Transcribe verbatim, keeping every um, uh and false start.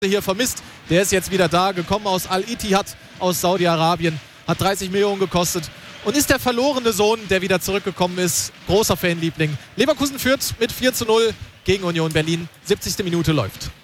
hier vermisst. Der ist jetzt wieder da, gekommen aus Al-Ittihad aus Saudi-Arabien, hat dreißig Millionen gekostet und ist der verlorene Sohn, der wieder zurückgekommen ist. Großer Fanliebling. Leverkusen führt mit vier zu null gegen Union Berlin. siebzigste Minute läuft.